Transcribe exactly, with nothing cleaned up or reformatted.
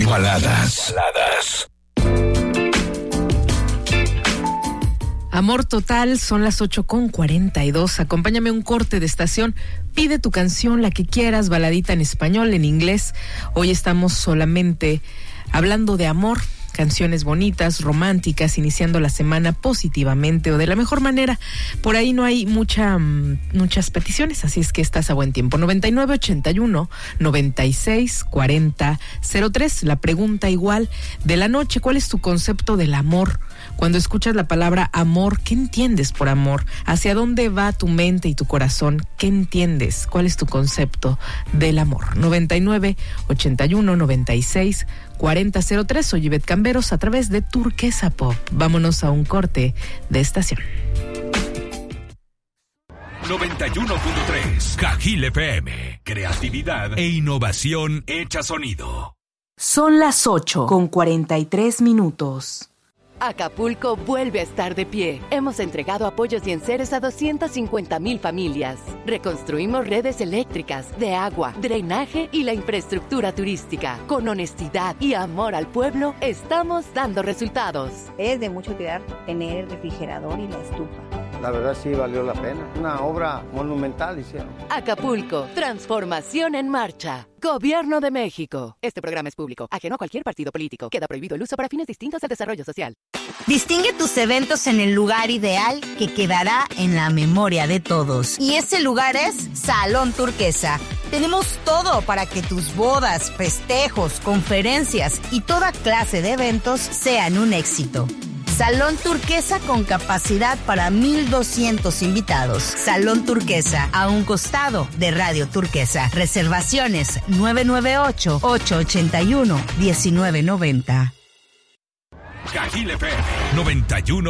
Baladas. Baladas. Amor total, son las ocho con cuarenta y dos. Acompáñame a un corte de estación. Pide tu canción, la que quieras, baladita en español, en inglés. Hoy estamos solamente hablando de amor. Canciones bonitas, románticas, iniciando la semana positivamente o de la mejor manera. Por ahí no hay mucha, muchas peticiones, así es que estás a buen tiempo. noventa y nueve ochenta y uno noventa y seis cuarenta cero tres. La pregunta igual de la noche: ¿cuál es tu concepto del amor? Cuando escuchas la palabra amor, ¿qué entiendes por amor? ¿Hacia dónde va tu mente y tu corazón? ¿Qué entiendes? ¿Cuál es tu concepto del amor? noventa y nueve ochenta y uno noventa y seis cuarenta cero tres. Soy Ivette Camberos a través de Turquesa Pop. Vámonos a un corte de estación. noventa y uno punto tres Cajil F M. Creatividad e innovación hecha sonido. Son las ocho con cuarenta y tres minutos. Acapulco vuelve a estar de pie. Hemos entregado apoyos y enseres a doscientas cincuenta mil familias. Reconstruimos redes eléctricas, de agua, drenaje y la infraestructura turística. Con honestidad y amor al pueblo, estamos dando resultados. Es de mucha utilidad tener el refrigerador y la estufa. La verdad sí valió la pena. Una obra monumental hicieron. Acapulco, transformación en marcha. Gobierno de México. Este programa es público, ajeno a cualquier partido político. Queda prohibido el uso para fines distintos al desarrollo social. Distingue tus eventos en el lugar ideal que quedará en la memoria de todos. Y ese lugar es Salón Turquesa. Tenemos todo para que tus bodas, festejos, conferencias y toda clase de eventos sean un éxito. Salón Turquesa con capacidad para mil doscientos invitados. Salón Turquesa, a un costado de Radio Turquesa. Reservaciones nueve nueve ocho, ocho ocho uno, uno nueve nueve cero. Cajil F M noventa y uno